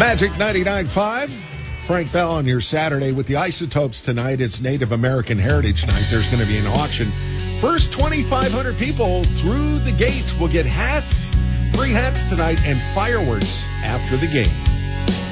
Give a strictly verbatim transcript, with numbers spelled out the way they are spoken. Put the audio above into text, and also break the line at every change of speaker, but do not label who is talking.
Magic ninety-nine point five. Frank Bell on your Saturday with the Isotopes tonight. It's Native American Heritage Night. There's going to be an auction. First twenty-five hundred people through the gates will get hats, free hats tonight, and fireworks after the game.